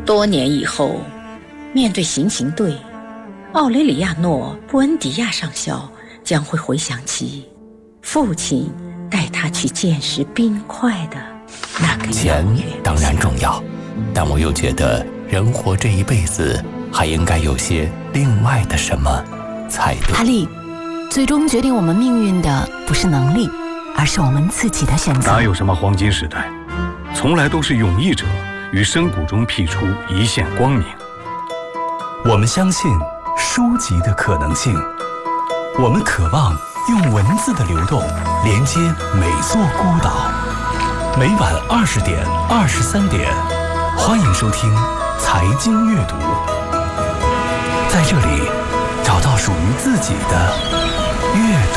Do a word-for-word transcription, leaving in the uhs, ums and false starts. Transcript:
多年以后，面对行刑队，奥雷里亚诺·布恩迪亚上校将会回想起父亲带他去见识冰块的那个钱当然重要，但我又觉得人活这一辈子还应该有些另外的什么才对。 哈利，最终决定我们命运的不是能力，而是我们自己的选择。 哪有什么黄金时代，从来都是勇毅者于深谷中辟出一线光明。 我们相信书籍的可能性，我们渴望用文字的流动连接每座孤岛。每晚二十点、二十三点，欢迎收听财经阅读，在这里找到属于自己的阅读。